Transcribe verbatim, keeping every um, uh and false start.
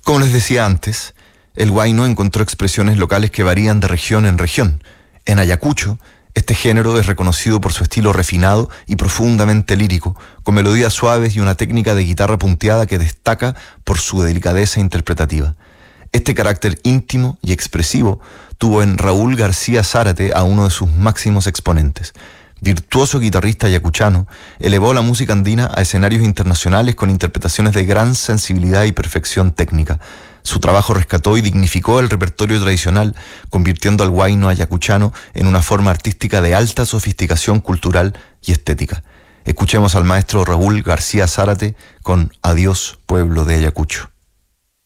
Como les decía antes, el huayno encontró expresiones locales que varían de región en región. En Ayacucho, este género es reconocido por su estilo refinado y profundamente lírico, con melodías suaves y una técnica de guitarra punteada que destaca por su delicadeza interpretativa. Este carácter íntimo y expresivo tuvo en Raúl García Zárate a uno de sus máximos exponentes. Virtuoso guitarrista ayacuchano, elevó la música andina a escenarios internacionales con interpretaciones de gran sensibilidad y perfección técnica. Su trabajo rescató y dignificó el repertorio tradicional, convirtiendo al huayno ayacuchano en una forma artística de alta sofisticación cultural y estética. Escuchemos al maestro Raúl García Zárate con Adiós, pueblo de Ayacucho.